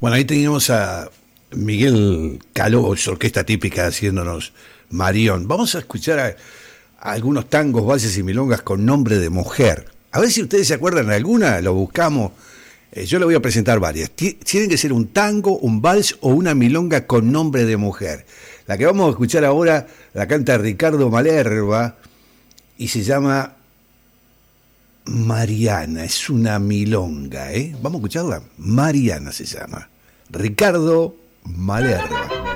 Bueno, ahí teníamos a Miguel Caló, su orquesta típica, haciéndonos Marión. Vamos a escuchar a algunos tangos, valses y milongas con nombre de mujer. A ver si ustedes se acuerdan de alguna, lo buscamos. Yo le voy a presentar varias. Tienen que ser un tango, un vals o una milonga con nombre de mujer. La que vamos a escuchar ahora la canta Ricardo Malerba y se llama Mariana. Es una milonga, ¿eh? Vamos a escucharla. Mariana se llama. Ricardo Malerba.